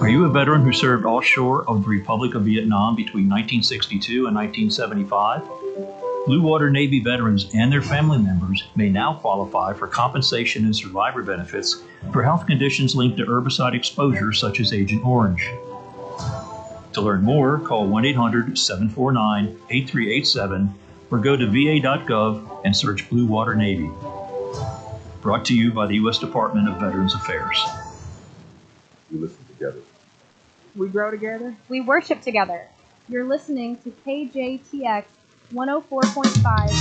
Are you a veteran who served offshore of the Republic of Vietnam between 1962 and 1975? Blue Water Navy veterans and their family members may now qualify for compensation and survivor benefits for health conditions linked to herbicide exposure such as Agent Orange. To learn more, call 1-800-749-8387 or go to va.gov and search Blue Water Navy. Brought to you by the U.S. Department of Veterans Affairs. We listen together. We grow together. We worship together. You're listening to KJTX 104.5